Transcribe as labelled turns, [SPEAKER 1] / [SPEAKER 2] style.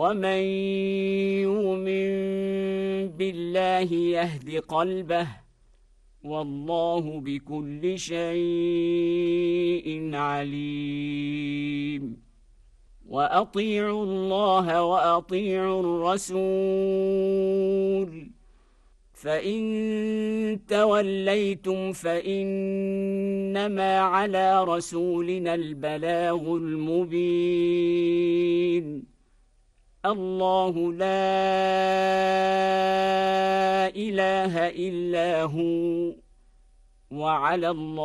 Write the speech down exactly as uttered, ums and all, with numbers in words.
[SPEAKER 1] ومن يؤمن بالله يهد قلبه والله بكل شيء عليم وأطيعوا الله وأطيعوا الرسول فإن توليتم فإنما على رسولنا البلاغ المبين الله لا إله إلا هو وعلى الله